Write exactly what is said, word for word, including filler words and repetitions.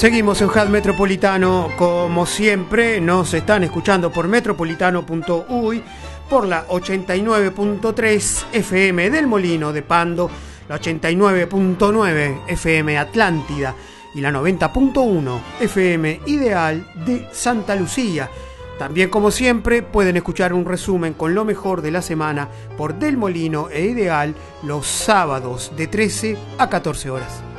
Seguimos en H A D Metropolitano, como siempre nos están escuchando por metropolitano punto uy, por la ochenta y nueve punto tres F M del Molino de Pando, la ochenta y nueve punto nueve F M Atlántida y la noventa punto uno F M Ideal de Santa Lucía. También, como siempre, pueden escuchar un resumen con lo mejor de la semana por Del Molino e Ideal los sábados de trece a catorce horas.